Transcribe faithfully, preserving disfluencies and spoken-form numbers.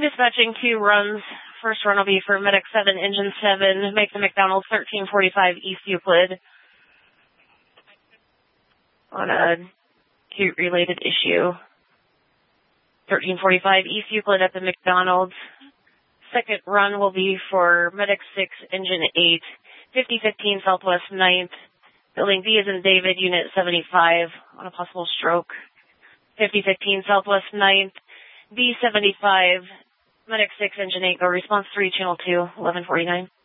Dispatching two runs. First run will be for Medic seven, Engine seven, make the McDonald's thirteen forty-five East Euclid on a acute-related issue. thirteen forty-five East Euclid at the McDonald's. Second run will be for Medic six, Engine eight, fifty fifteen Southwest ninth, building B as in David, Unit seventy-five, on a possible stroke. fifty fifteen Southwest ninth, B seventy-five, Medic six, Engine eight, go response three, Channel two, eleven forty-nine.